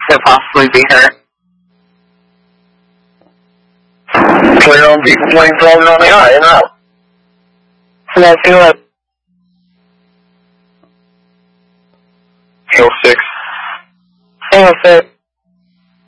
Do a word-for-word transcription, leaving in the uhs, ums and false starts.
Could possibly be her. Clear on people plane floating on the eye, you know. So let's do it. Hill six. Hill six.